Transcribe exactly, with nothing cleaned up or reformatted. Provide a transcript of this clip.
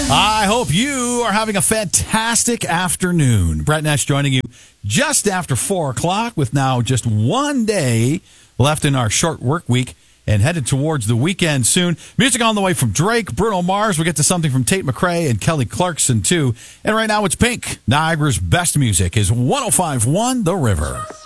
I hope you are having a fantastic afternoon. Brett Nash joining you just after four o'clock with now just one day left in our short work week and headed towards the weekend soon. Music on the way from Drake, Bruno Mars. We'll get to something from Tate McRae and Kelly Clarkson, too. And right now it's Pink. Niagara's best music is one oh five point one The River.